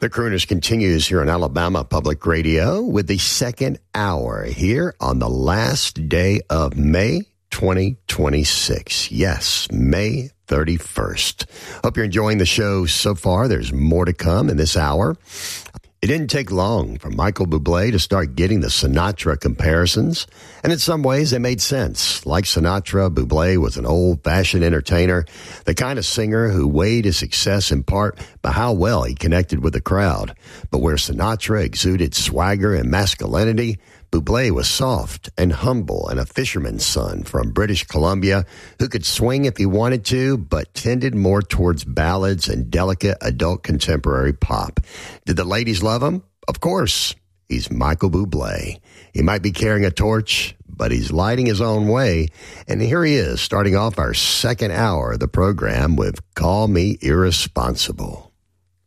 The Crooners continues here on Alabama Public Radio with the second hour here on the last day of May 2026. Yes, May 31st. Hope you're enjoying the show so far. There's more to come in this hour. It didn't take long for Michael Bublé to start getting the Sinatra comparisons, and in some ways they made sense. Like Sinatra, Bublé was an old-fashioned entertainer, the kind of singer who weighed his success in part by how well he connected with the crowd. But where Sinatra exuded swagger and masculinity, Bublé was soft and humble and a fisherman's son from British Columbia who could swing if he wanted to, but tended more towards ballads and delicate adult contemporary pop. Did the ladies love him? Of course. He's Michael Bublé. He might be carrying a torch, but he's lighting his own way. And here he is, starting off our second hour of the program with Call Me Irresponsible.